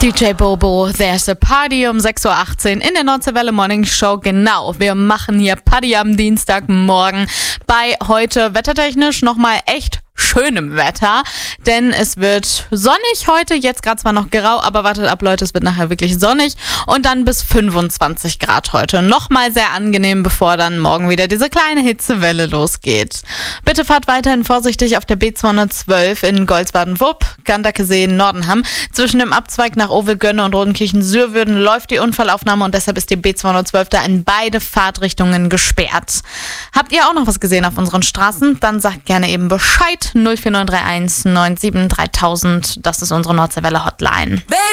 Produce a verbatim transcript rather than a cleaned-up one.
D J Bobo, There's a Party um sechs Uhr achtzehn in der Nordseewelle Morning Show. Genau, wir machen hier Party am Dienstagmorgen bei heute wettertechnisch nochmal echt schönem Wetter, denn es wird sonnig heute, jetzt gerade zwar noch grau, aber wartet ab Leute, es wird nachher wirklich sonnig und dann bis fünfundzwanzig Grad heute. Nochmal sehr angenehm, bevor dann morgen wieder diese kleine Hitzewelle losgeht. Bitte fahrt weiterhin vorsichtig auf der B zweihundertzwölf in Goldsbaden-Wupp, Ganderkesee, Nordenham. Zwischen dem Abzweig nach Ovelgönne und Rodenkirchen-Sürwürden läuft die Unfallaufnahme und deshalb ist die B zweihundertzwölf da in beide Fahrtrichtungen gesperrt. Habt ihr auch noch was gesehen auf unseren Straßen? Dann sagt gerne eben Bescheid. null vier neun drei eins neun sieben drei tausend, das ist unsere Nordseewelle Hotline.